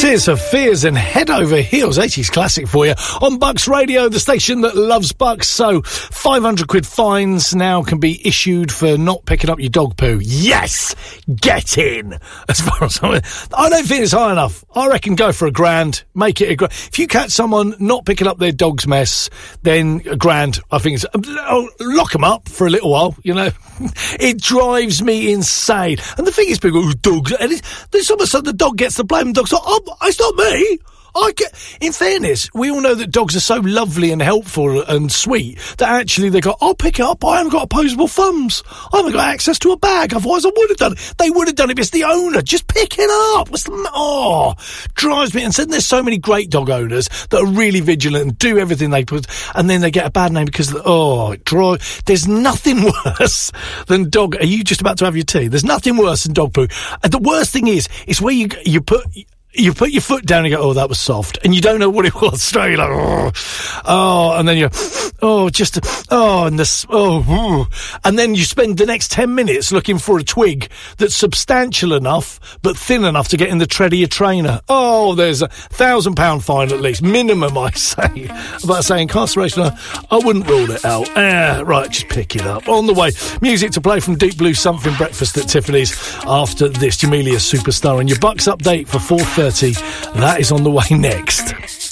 Tears of Fears and Head Over Heels, 80s classic for you on Bucks Radio, the station that loves Bucks. So 500 quid fines now can be issued for not picking up your dog poo. Yes, get in. As far as I don't think it's high enough. I reckon go for £1,000, make it £1,000. If you catch someone not picking up their dog's mess, then £1,000. I think it's lock them up for a little while. You know, it drives me insane. And the thing is, people, dogs, and there's almost like the dog gets the blame. The dog's like, oh, it's not me. In fairness, we all know that dogs are so lovely and helpful and sweet that actually they go, I'll pick it up. I haven't got opposable thumbs. I haven't got access to a bag. Otherwise, I would have done it. They would have done it if it's the owner. Just pick it up. Drives me. And then there's so many great dog owners that are really vigilant and do everything they put, and then they get a bad name because, there's nothing worse than dog. Are you just about to have your tea? There's nothing worse than dog poo. And the worst thing is where you put your foot down and you go, oh, that was soft. And you don't know what it was straight. You're like, and then you're, and then you spend the next 10 minutes looking for a twig that's substantial enough, but thin enough to get in the tread of your trainer. Oh, there's £1,000 fine at least, minimum, I say. About saying incarceration, I wouldn't rule it out. Right, just pick it up. On the way, music to play from Deep Blue Something Breakfast at Tiffany's after this. Jamelia Superstar and your Bucks update for 4:30. That is on the way next.